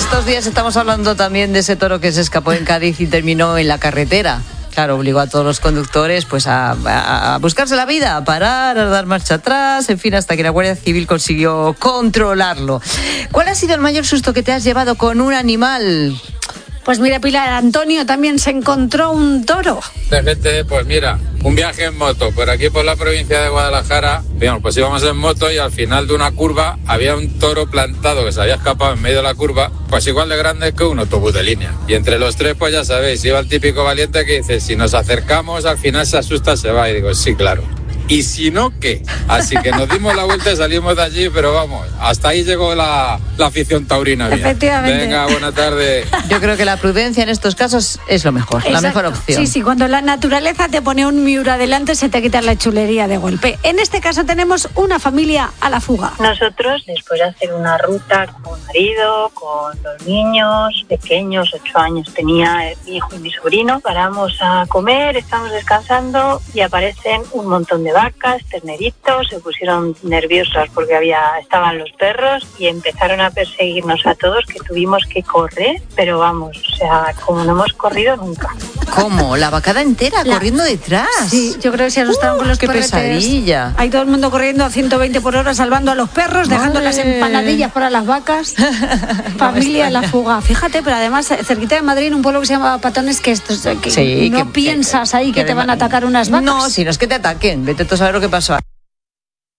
Estos días estamos hablando también de ese toro que se escapó en Cádiz y terminó en la carretera. Claro, obligó a todos los conductores pues a buscarse la vida, a parar, a dar marcha atrás, en fin, hasta que la Guardia Civil consiguió controlarlo. ¿Cuál ha sido el mayor susto que te has llevado con un animal? Pues mira, Pilar, Antonio también se encontró un toro. De repente, pues mira, un viaje en moto por aquí por la provincia de Guadalajara. Digamos, pues íbamos en moto y al final de una curva había un toro plantado que se había escapado en medio de la curva, pues igual de grande que un autobús de línea. Y entre los tres, pues ya sabéis, iba el típico valiente que dice, si nos acercamos, al final se asusta, se va. Y digo, sí, claro. ¿Y si no, qué? Así que nos dimos la vuelta y salimos de allí, pero vamos, hasta ahí llegó la afición taurina mía. Efectivamente. Venga, buena tarde. Yo creo que la prudencia en estos casos es lo mejor, Exacto. la mejor opción. Sí, cuando la naturaleza te pone un Miura adelante, se te quita la chulería de golpe. En este caso tenemos una familia a la fuga. Nosotros, después de hacer una ruta con mi marido, con los niños pequeños, 8 años tenía mi hijo y mi sobrino, paramos a comer, estamos descansando y aparecen un montón de vacas, terneritos, se pusieron nerviosos porque estaban los perros y empezaron a perseguirnos a todos, que tuvimos que correr, pero vamos, o sea, como no hemos corrido nunca. ¿Cómo? ¿La vacada entera corriendo detrás? Sí, yo creo que se asustaron con los qué perretes. Pesadilla. Hay todo el mundo corriendo a 120 por hora, salvando a los perros, dejando las empanadillas para las vacas. Familia a la fuga. Fíjate, pero además, cerquita de Madrid, en un pueblo que se llama Patones, que no piensas ahí que te van a atacar unas vacas. No, si no es que te ataquen. Vete tú a saber lo que pasó.